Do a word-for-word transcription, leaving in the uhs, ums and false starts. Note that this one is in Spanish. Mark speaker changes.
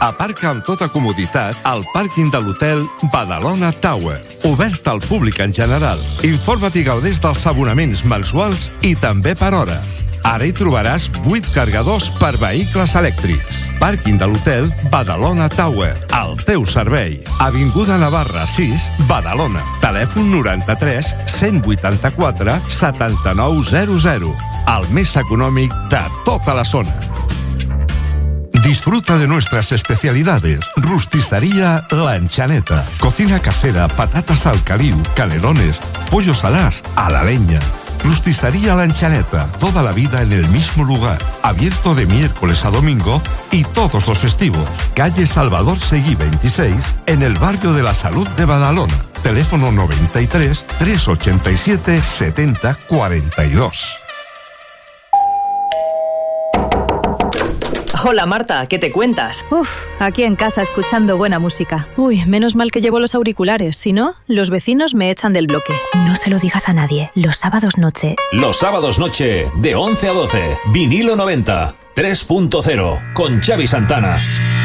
Speaker 1: Aparca amb tota comoditat al pàrquing de l'hotel Badalona Tower, obert al públic en general. Informa't i gaudeix dels abonaments mensuals i també per hores. Ara hi trobaràs vuit cargadors per vehicles elèctrics. Pàrquing de l'hotel Badalona Tower, al teu servei. Avinguda Navarra sis, Badalona. Telèfon noranta-tres cent vuitanta-quatre setanta-nou zero zero. El més econòmic de tota la zona. Disfruta de nuestras especialidades. Rusticería Lanchaneta. Cocina casera, patatas al caliu, canelones, pollos alás a la leña. Rusticería Lanchaneta. Toda la vida en el mismo lugar. Abierto de miércoles a domingo y todos los festivos. Calle Salvador Seguí veintiséis, en el barrio de la Salud de Badalona. Teléfono noventa y tres, trescientos ochenta y siete, setenta, cuarenta y dos.
Speaker 2: Hola Marta, ¿qué te cuentas?
Speaker 3: Uf, aquí en casa escuchando buena música.
Speaker 4: Uy, menos mal que llevo los auriculares, si no, los vecinos me echan del bloque.
Speaker 3: No se lo digas a nadie, los sábados noche.
Speaker 5: Los sábados noche, de once a doce, Vinilo noventa, tres punto cero, con Xavi Santana.